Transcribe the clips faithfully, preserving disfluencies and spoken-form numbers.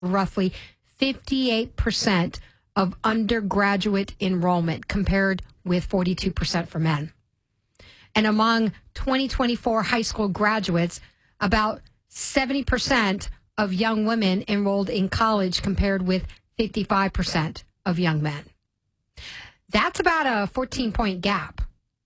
roughly fifty-eight percent of undergraduate enrollment compared with forty-two percent for men. And among twenty twenty-four high school graduates, about seventy percent of young women enrolled in college compared with fifty-five percent of young men. That's about a fourteen-point gap.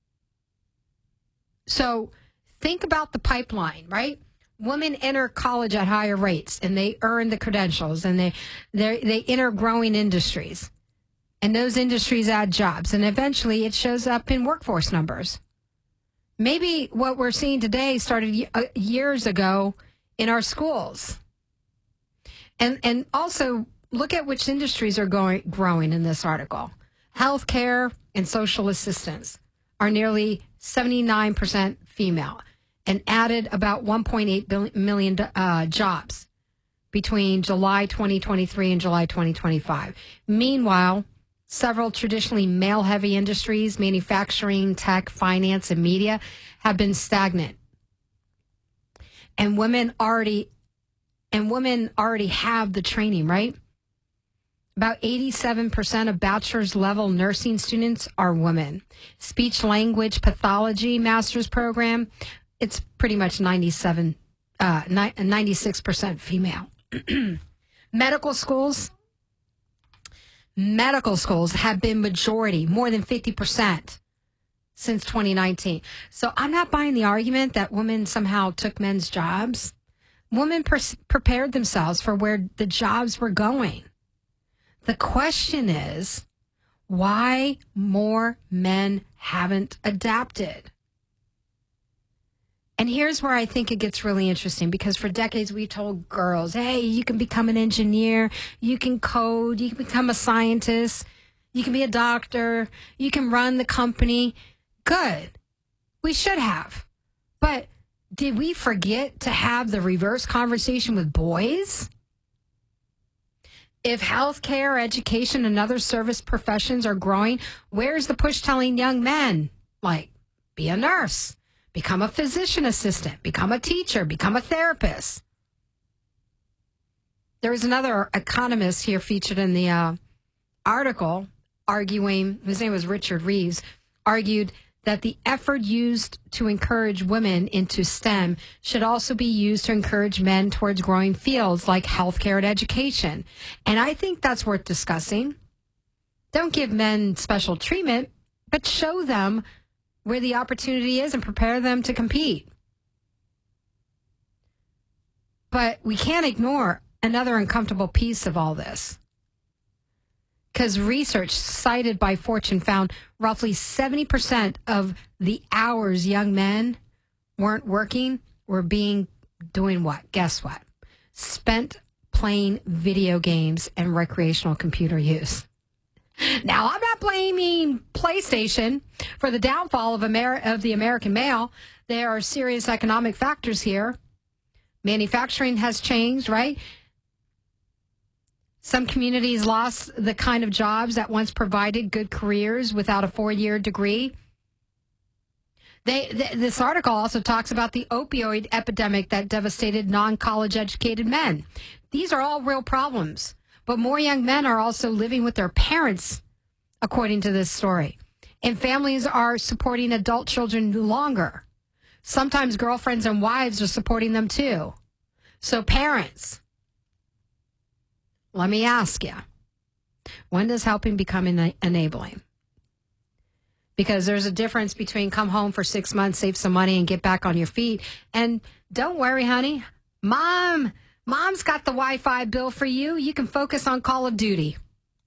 So think about the pipeline, right? Women enter college at higher rates, and they earn the credentials, and they they they enter growing industries. And those industries add jobs, and eventually it shows up in workforce numbers. Maybe what we're seeing today started years ago in our schools. And and also look at which industries are going growing in this article. Healthcare and social assistance are nearly seventy-nine percent female and added about one point eight million uh, jobs between July twenty twenty-three and July twenty twenty-five. Meanwhile, several traditionally male-heavy industries, manufacturing, tech, finance, and media, have been stagnant. And women already and women already have the training, right? About eighty-seven percent of bachelor's level nursing students are women. Speech language pathology master's program, it's pretty much ninety-seven, uh, ninety-six percent female. Medical schools, medical schools have been majority, more than fifty percent since twenty nineteen. So I'm not buying the argument that women somehow took men's jobs. Women pre- prepared themselves for where the jobs were going. The question is, why more men haven't adapted? And here's where I think it gets really interesting, because for decades we told girls, hey, you can become an engineer, you can code, you can become a scientist, you can be a doctor, you can run the company. Good. We should have. But did we forget to have the reverse conversation with boys? If healthcare, education, and other service professions are growing, where's the push telling young men, like, be a nurse, become a physician assistant, become a teacher, become a therapist? There was another economist here featured in the uh, article arguing, his name was Richard Reeves, argued that the effort used to encourage women into STEM should also be used to encourage men towards growing fields like healthcare and education. And I think that's worth discussing. Don't give men special treatment, but show them where the opportunity is and prepare them to compete. But we can't ignore another uncomfortable piece of all this, because research cited by Fortune found roughly seventy percent of the hours young men weren't working were being doing what? Guess what? Spent playing video games and recreational computer use. Now, I'm not blaming PlayStation for the downfall of, Amer- of the American male. There are serious economic factors here. Manufacturing has changed, right? Some communities lost the kind of jobs that once provided good careers without a four-year degree. They, th- this article also talks about the opioid epidemic that devastated non-college educated men. These are all real problems, but more young men are also living with their parents, according to this story. And families are supporting adult children longer. Sometimes girlfriends and wives are supporting them too. So parents, let me ask you, when does helping become ena- enabling? Because there's a difference between come home for six months, save some money, and get back on your feet. And don't worry, honey. Mom, mom's got the Wi-Fi bill for you. You can focus on Call of Duty.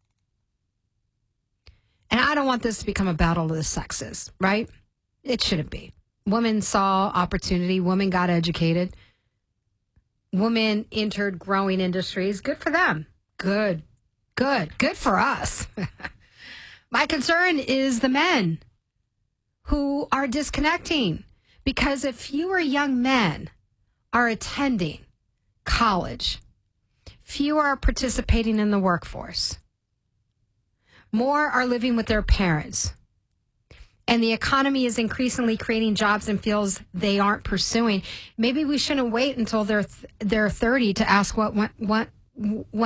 And I don't want this to become a battle of the sexes, right? It shouldn't be. Women saw opportunity. Women got educated. Women entered growing industries. Good for them. Good. Good. Good for us. My concern is the men who are disconnecting, because if fewer young men are attending college, fewer are participating in the workforce, more are living with their parents, and the economy is increasingly creating jobs in fields they aren't pursuing, maybe we shouldn't wait until they're th- they're thirty to ask what what when